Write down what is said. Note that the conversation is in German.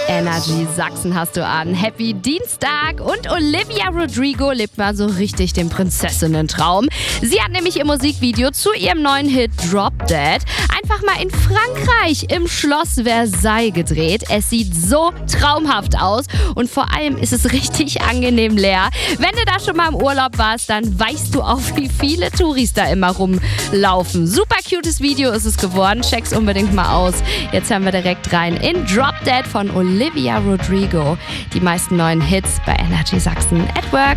Energy Sachsen hast du an. Happy Dienstag und Olivia Rodrigo lebt mal so richtig den Prinzessinnen-Traum. Sie hat nämlich ihr Musikvideo zu ihrem neuen Hit Drop Dead einfach mal in Frankreich im Schloss Versailles gedreht. Es sieht so traumhaft aus und vor allem ist es richtig angenehm leer. Wenn du da schon mal im Urlaub warst, dann weißt du auch, wie viele Touris da immer rumlaufen. Super cutes Video ist es geworden. Check's unbedingt mal aus. Jetzt hören wir direkt rein in Drop Dead von Olivia Rodrigo. Die meisten neuen Hits bei Energy Sachsen at Work.